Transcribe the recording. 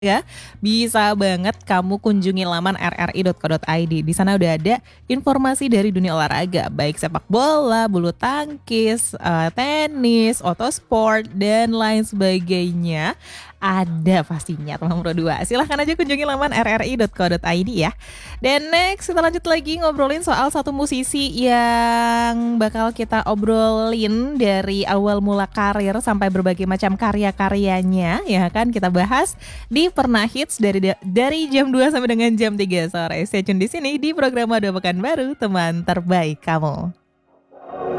Ya, bisa banget kamu kunjungi laman rri.co.id. Di sana udah ada informasi dari dunia olahraga, baik sepak bola, bulu tangkis, tenis, otosport, dan lain sebagainya. Ada pastinya teman Pro 2. Silahkan aja kunjungi laman rri.co.id ya. Dan next kita lanjut lagi ngobrolin soal satu musisi yang bakal kita obrolin dari awal mula karir sampai berbagai macam karya-karyanya ya kan kita bahas di Pernah Hits dari jam 2 sampai dengan jam 3 sore. Stay tune di sini di program Madu Pekanbaru, teman terbaik kamu.